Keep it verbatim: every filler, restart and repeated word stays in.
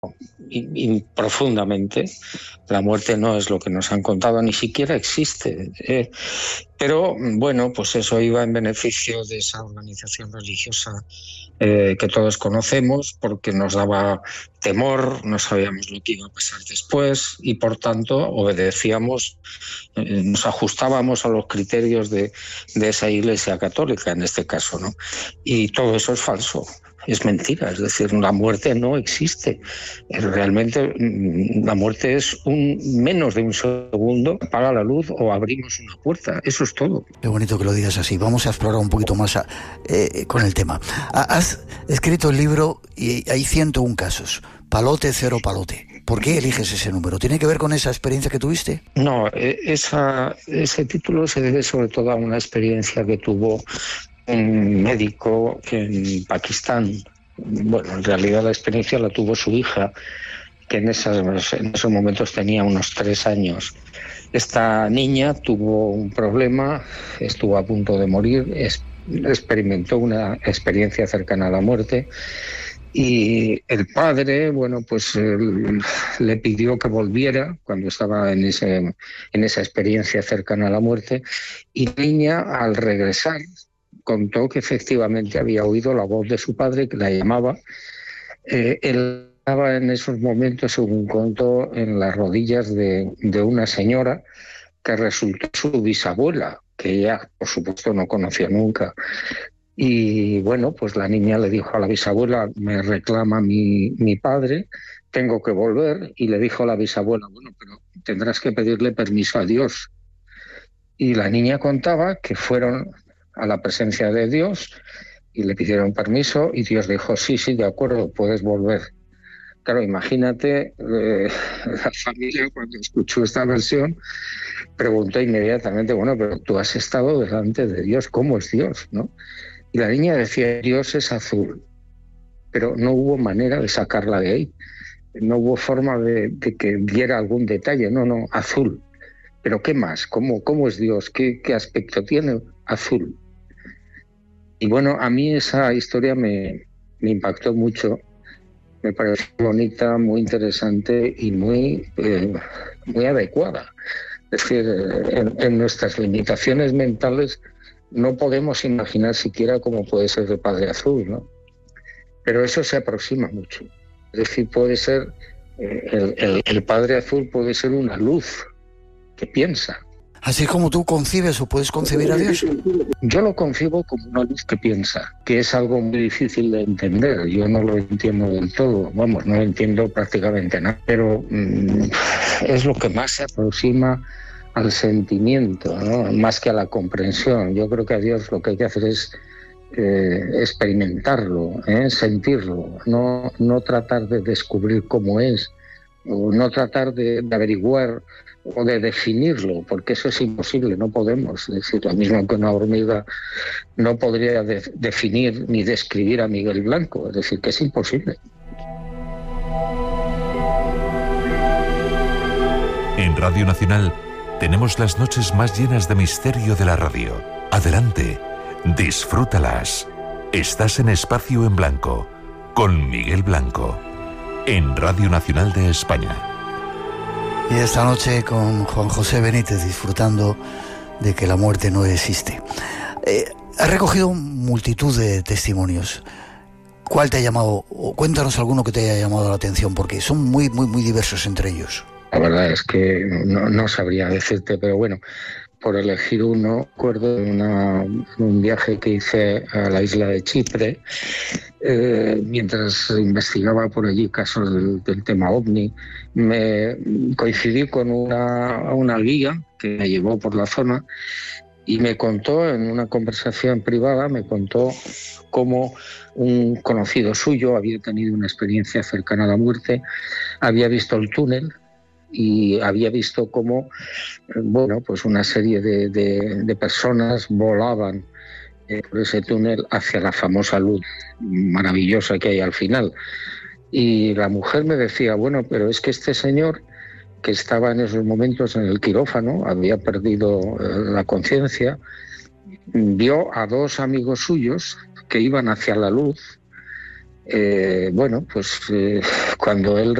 Y, y profundamente. La muerte no es lo que nos han contado, ni siquiera existe. ¿eh? Pero bueno, pues eso iba en beneficio de esa organización religiosa eh, que todos conocemos, porque nos daba temor, no sabíamos lo que iba a pasar después y por tanto obedecíamos, eh, nos ajustábamos a los criterios de, de esa Iglesia católica en este caso, ¿no? Y todo eso es falso. Es mentira, es decir, la muerte no existe. Realmente la muerte es un menos de un segundo, apaga la luz o abrimos una puerta, eso es todo. Qué bonito que lo digas así. Vamos a explorar un poquito más a, eh, con el tema. Has escrito el libro y hay ciento uno casos, palote, cero palote. ¿Por qué eliges ese número? ¿Tiene que ver con esa experiencia que tuviste? No, esa, ese título se debe sobre todo a una experiencia que tuvo un médico en Pakistán. Bueno, en realidad la experiencia la tuvo su hija, que en, esas, en esos momentos tenía unos tres años. Esta niña tuvo un problema, estuvo a punto de morir, es, experimentó una experiencia cercana a la muerte y el padre, bueno, pues él, le pidió que volviera cuando estaba en, ese, en esa experiencia cercana a la muerte, y la niña, al regresar, contó que efectivamente había oído la voz de su padre que la llamaba. Eh, él estaba en esos momentos, según contó, en las rodillas de, de una señora que resultó su bisabuela, que ella, por supuesto, no conocía nunca. Y bueno, pues la niña le dijo a la bisabuela: me reclama mi, mi padre, tengo que volver. Y le dijo a la bisabuela: bueno, pero tendrás que pedirle permiso a Dios. Y la niña contaba que fueron a la presencia de Dios y le pidieron permiso y Dios dijo: sí, sí, de acuerdo, puedes volver. Claro, imagínate, eh, la familia cuando escuchó esta versión preguntó inmediatamente: bueno, pero tú has estado delante de Dios, ¿cómo es Dios? ¿no? Y la niña decía: Dios es azul, pero no hubo manera de sacarla de ahí, no hubo forma de, de que diera algún detalle, no, no, azul. ¿Pero qué más? ¿Cómo, cómo es Dios? ¿Qué, qué aspecto tiene? Azul. Y bueno, a mí esa historia me, me impactó mucho, me pareció bonita, muy interesante y muy, eh, muy adecuada. Es decir, en, en nuestras limitaciones mentales no podemos imaginar siquiera cómo puede ser el Padre Azul, ¿no? Pero eso se aproxima mucho. Es decir, puede ser, eh, el, el, el Padre Azul puede ser una luz que piensa. Así como tú concibes o puedes concebir a Dios. Yo lo concibo como una luz que piensa, que es algo muy difícil de entender. Yo no lo entiendo del todo, vamos, no entiendo prácticamente nada, pero mmm, es lo que más se aproxima al sentimiento, ¿no? Más que a la comprensión. Yo creo que a Dios lo que hay que hacer es eh, experimentarlo, ¿eh? sentirlo, no, no tratar de descubrir cómo es, o no tratar de, de averiguar o de definirlo, porque eso es imposible, no podemos. Es decir, lo mismo que una hormiga no podría de, definir ni describir a Miguel Blanco, es decir, que es imposible. En Radio Nacional tenemos las noches más llenas de misterio de la radio. Adelante, disfrútalas. Estás en Espacio en Blanco, con Miguel Blanco, en Radio Nacional de España. Y esta noche con Juan José Benítez, disfrutando de que la muerte no existe. Eh, has recogido multitud de testimonios. ¿Cuál te ha llamado? O cuéntanos alguno que te haya llamado la atención, porque son muy, muy, muy diversos entre ellos. La verdad es que no, no sabría decirte, pero bueno, por elegir uno, recuerdo de una, un viaje que hice a la isla de Chipre, eh, mientras investigaba por allí casos del, del tema OVNI, me coincidí con una, una guía que me llevó por la zona y me contó, en una conversación privada, me contó cómo un conocido suyo había tenido una experiencia cercana a la muerte, había visto el túnel y había visto cómo, bueno, pues una serie de, de, de personas volaban eh, por ese túnel hacia la famosa luz maravillosa que hay al final. Y la mujer me decía: bueno, pero es que este señor, que estaba en esos momentos en el quirófano, había perdido eh, la conciencia, vio a dos amigos suyos que iban hacia la luz eh, bueno, pues eh, cuando él